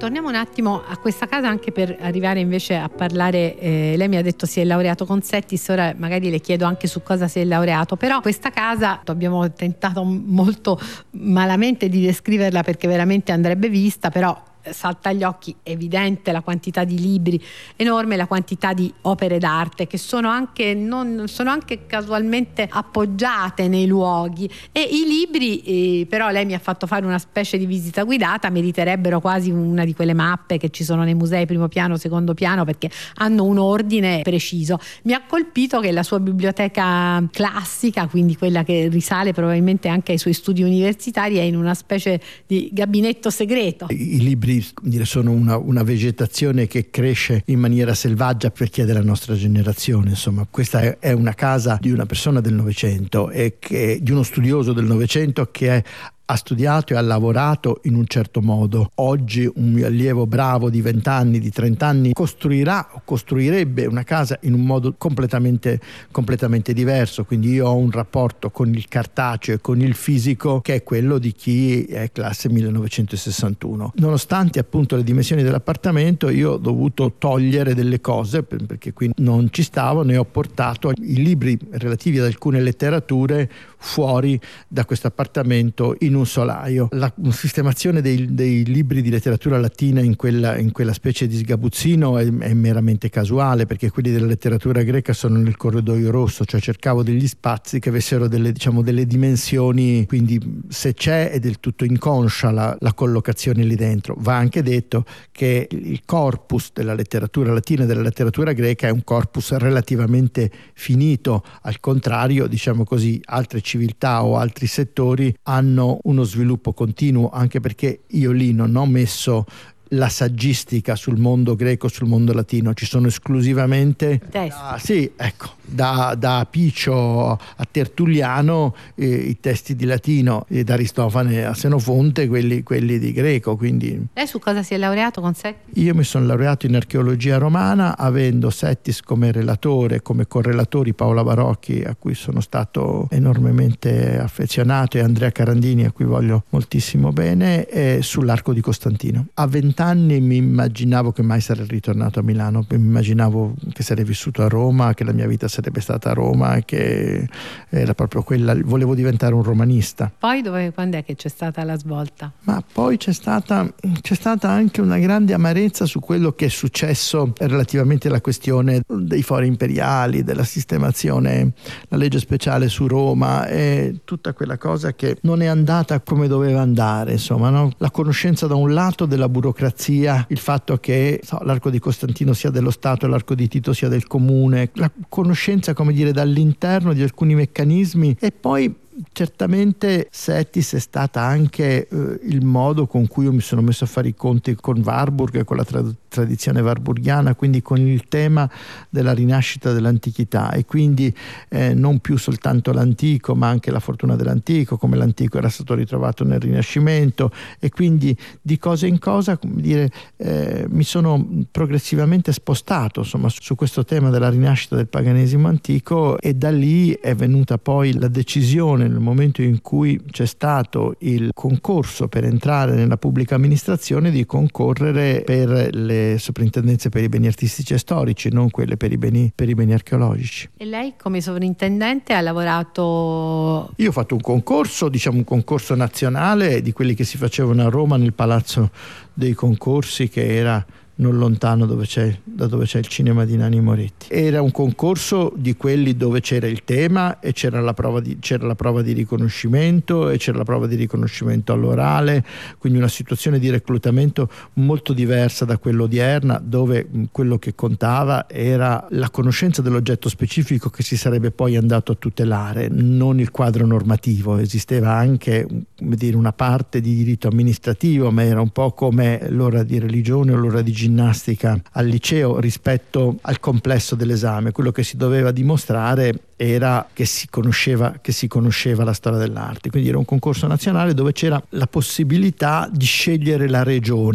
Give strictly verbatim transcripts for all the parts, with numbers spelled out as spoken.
Torniamo un attimo a questa casa anche per arrivare invece a parlare, eh, lei mi ha detto si è laureato con Settis, ora magari le chiedo anche su cosa si è laureato, però questa casa abbiamo tentato molto malamente di descriverla perché veramente andrebbe vista, però salta agli occhi evidente la quantità di libri enorme, la quantità di opere d'arte che sono anche, non, sono anche casualmente appoggiate nei luoghi, e i libri eh, però lei mi ha fatto fare una specie di visita guidata, meriterebbero quasi una di quelle mappe che ci sono nei musei primo piano, secondo piano, perché hanno un ordine preciso. Mi ha colpito che la sua biblioteca classica, quindi quella che risale probabilmente anche ai suoi studi universitari, è in una specie di gabinetto segreto. I libri dire, sono una, una vegetazione che cresce in maniera selvaggia per chi è della nostra generazione. Insomma, questa è, è una casa di una persona del Novecento e che, di uno studioso del Novecento che è ha studiato e ha lavorato in un certo modo. Oggi un mio allievo bravo di venti anni, di trenta anni costruirà o costruirebbe una casa in un modo completamente, completamente diverso, quindi io ho un rapporto con il cartaceo e con il fisico che è quello di chi è classe millenovecentosessantuno. Nonostante appunto le dimensioni dell'appartamento, io ho dovuto togliere delle cose perché qui non ci stavano e ho portato i libri relativi ad alcune letterature fuori da questo appartamento in un solaio. La sistemazione dei, dei libri di letteratura latina in quella, in quella specie di sgabuzzino è, è meramente casuale, perché quelli della letteratura greca sono nel corridoio rosso, cioè cercavo degli spazi che avessero delle, diciamo, delle dimensioni, quindi se c'è è del tutto inconscia la, la collocazione lì dentro. Va anche detto che il corpus della letteratura latina e della letteratura greca è un corpus relativamente finito, al contrario, diciamo così, altre civiltà o altri settori hanno uno sviluppo continuo, anche perché io lì non ho messo la saggistica sul mondo greco, sul mondo latino, ci sono esclusivamente da, sì, ecco, da, da Apiccio a Tertulliano eh, i testi di latino, e da Aristofane a Senofonte quelli, quelli di greco. Quindi lei su cosa si è laureato con Settis? Io mi sono laureato in archeologia romana, avendo Settis come relatore, come correlatori Paola Barocchi, a cui sono stato enormemente affezionato, e Andrea Carandini, a cui voglio moltissimo bene, e sull'Arco di Costantino. A vent'anni mi immaginavo che mai sarei ritornato a Milano, mi immaginavo che sarei vissuto a Roma, che la mia vita sarebbe stata a Roma, che era proprio quella, volevo diventare un romanista. Poi dove, quando è che c'è stata la svolta? Ma poi c'è stata, c'è stata anche una grande amarezza su quello che è successo relativamente alla questione dei fori imperiali, della sistemazione, la legge speciale su Roma e tutta quella cosa che non è andata come doveva andare, insomma, no? La conoscenza da un lato della burocrazia, il fatto che so, l'Arco di Costantino sia dello Stato e l'Arco di Tito sia del comune, la conoscenza, come dire, dall'interno di alcuni meccanismi, e poi certamente Settis è stata anche eh, il modo con cui io mi sono messo a fare i conti con Warburg e con la tra- tradizione warburgiana, quindi con il tema della rinascita dell'antichità, e quindi eh, non più soltanto l'antico ma anche la fortuna dell'antico, come l'antico era stato ritrovato nel Rinascimento, e quindi di cosa in cosa, come dire, eh, mi sono progressivamente spostato insomma su questo tema della rinascita del paganesimo antico, e da lì è venuta poi la decisione, nel momento in cui c'è stato il concorso per entrare nella pubblica amministrazione, di concorrere per le soprintendenze per i beni artistici e storici, non quelle per i beni, per i beni archeologici. E lei come sovrintendente ha lavorato? Io ho fatto un concorso, diciamo un concorso nazionale, di quelli che si facevano a Roma nel Palazzo dei Concorsi, che era non lontano dove c'è, da dove c'è il cinema di Nanni Moretti. Era un concorso di quelli dove c'era il tema e c'era la prova di, c'era la prova di riconoscimento e c'era la prova di riconoscimento all'orale, quindi una situazione di reclutamento molto diversa da quella odierna, dove quello che contava era la conoscenza dell'oggetto specifico che si sarebbe poi andato a tutelare, non il quadro normativo. Esisteva anche, come dire, una parte di diritto amministrativo, ma era un po' come l'ora di religione o l'ora di ginnastica al liceo rispetto al complesso dell'esame. Quello che si doveva dimostrare era che si conosceva, che si conosceva la storia dell'arte, quindi era un concorso nazionale dove c'era la possibilità di scegliere la regione.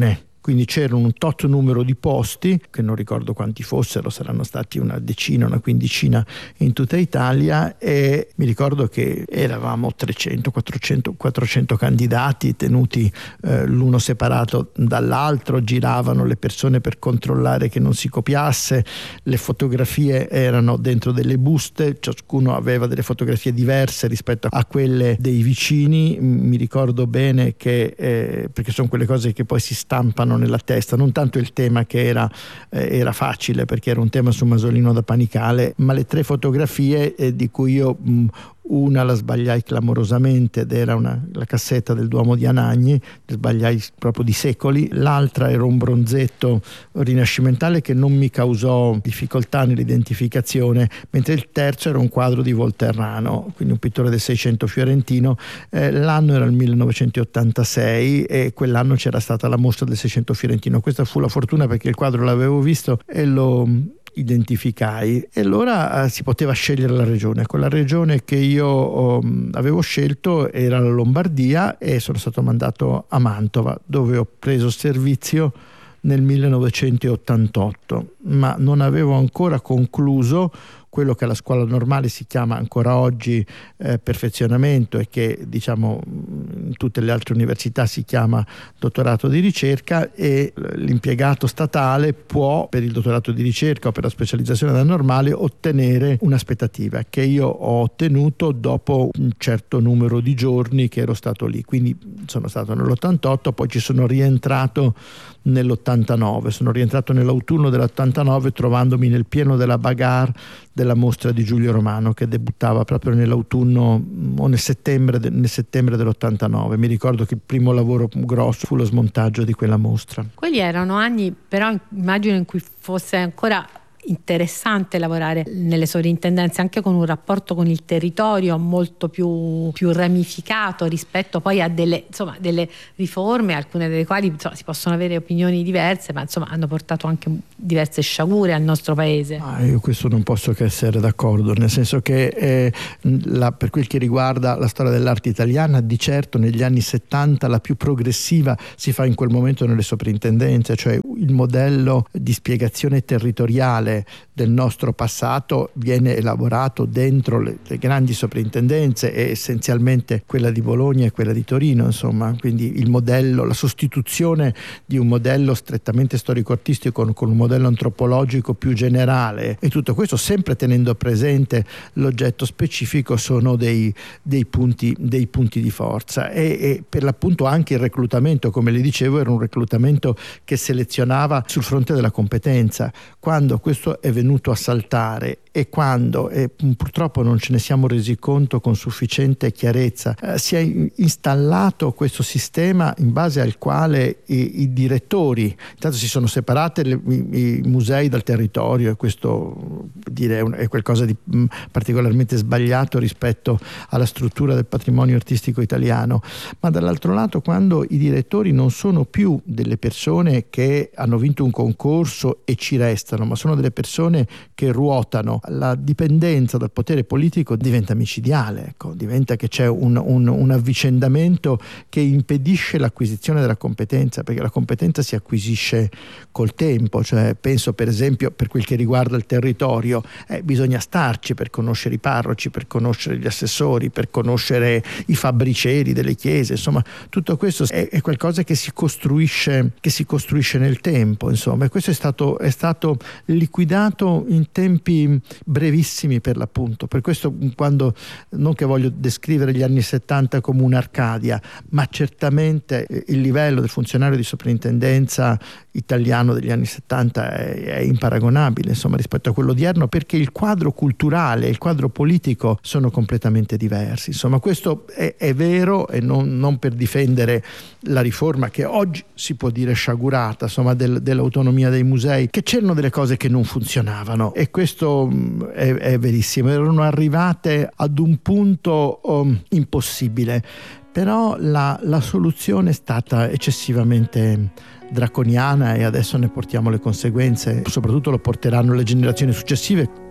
quindi c'era un tot numero di posti, che non ricordo quanti fossero, saranno stati una decina, una quindicina in tutta Italia, e mi ricordo che eravamo trecento quattrocento quattrocento candidati tenuti eh, l'uno separato dall'altro, giravano le persone per controllare che non si copiasse, le fotografie erano dentro delle buste, ciascuno aveva delle fotografie diverse rispetto a quelle dei vicini. Mi ricordo bene che eh, perché sono quelle cose che poi si stampano nella testa, non tanto il tema che era, eh, era facile perché era un tema su Masolino da Panicale, ma le tre fotografie eh, di cui io mh, una la sbagliai clamorosamente ed era una, la cassetta del Duomo di Anagni, sbagliai proprio di secoli, l'altra era un bronzetto rinascimentale che non mi causò difficoltà nell'identificazione, mentre il terzo era un quadro di Volterrano, quindi un pittore del Seicento fiorentino. Eh, l'anno era il millenovecentottantasei e quell'anno c'era stata la mostra del Seicento fiorentino. Questa fu la fortuna perché il quadro l'avevo visto e lo identificai, e allora eh, si poteva scegliere la regione. Quella regione che io oh, avevo scelto era la Lombardia e sono stato mandato a Mantova, dove ho preso servizio nel millenovecentottantotto, ma non avevo ancora concluso quello che alla scuola normale si chiama ancora oggi eh, perfezionamento e che diciamo in tutte le altre università si chiama dottorato di ricerca, e l'impiegato statale può per il dottorato di ricerca o per la specializzazione da normale ottenere un'aspettativa che io ho ottenuto dopo un certo numero di giorni che ero stato lì. Quindi sono stato nell'ottantotto, poi ci sono rientrato nell'ottantanove, sono rientrato nell'autunno dell'ottantanove trovandomi nel pieno della bagarre della mostra di Giulio Romano, che debuttava proprio nell'autunno o nel settembre, nel settembre dell'ottantanove. Mi ricordo che il primo lavoro grosso fu lo smontaggio di quella mostra. Quelli erano anni, però immagino, in cui fosse ancora interessante lavorare nelle sovrintendenze, anche con un rapporto con il territorio molto più, più ramificato rispetto poi a delle, insomma, delle riforme, alcune delle quali insomma, si possono avere opinioni diverse, ma insomma hanno portato anche diverse sciagure al nostro paese. Ah, io questo non posso che essere d'accordo, nel senso che eh, la, per quel che riguarda la storia dell'arte italiana, di certo negli anni settanta la più progressiva si fa in quel momento nelle sovrintendenze, cioè il modello di spiegazione territoriale del nostro passato viene elaborato dentro le, le grandi soprintendenze, e essenzialmente quella di Bologna e quella di Torino, insomma. Quindi il modello, la sostituzione di un modello strettamente storico-artistico con, con un modello antropologico più generale, e tutto questo sempre tenendo presente l'oggetto specifico, sono dei, dei, punti, dei punti di forza. E, e per l'appunto anche il reclutamento, come le dicevo, era un reclutamento che selezionava sul fronte della competenza. Quando questo è venuto a saltare e quando, e purtroppo non ce ne siamo resi conto con sufficiente chiarezza, eh, si è installato questo sistema in base al quale i, i direttori, intanto si sono separate le, i, i musei dal territorio, e questo dire, è, un, è qualcosa di mh, particolarmente sbagliato rispetto alla struttura del patrimonio artistico italiano, ma dall'altro lato quando i direttori non sono più delle persone che hanno vinto un concorso e ci restano, ma sono delle persone che ruotano, la dipendenza dal potere politico diventa micidiale, ecco, diventa che c'è un, un, un avvicendamento che impedisce l'acquisizione della competenza, perché la competenza si acquisisce col tempo. Cioè, penso per esempio, per quel che riguarda il territorio, eh, bisogna starci per conoscere i parroci, per conoscere gli assessori, per conoscere i fabbricieri delle chiese, insomma tutto questo è, è qualcosa che si costruisce che si costruisce nel tempo, insomma, e questo è stato, è stato liquidato in tempi brevissimi per l'appunto. Per questo, quando, non che voglio descrivere gli anni settanta come un'Arcadia, ma certamente il livello del funzionario di soprintendenza italiano degli anni settanta è, è imparagonabile, insomma, rispetto a quello odierno, perché il quadro culturale e il quadro politico sono completamente diversi. Insomma, questo è, è vero, e non, non per difendere la riforma che oggi si può dire sciagurata, insomma, del, dell'autonomia dei musei, che c'erano delle cose che non funzionavano, e questo mh, è, è verissimo, erano arrivate ad un punto um, impossibile, però la, la soluzione è stata eccessivamente draconiana, e adesso ne portiamo le conseguenze, soprattutto lo porteranno le generazioni successive,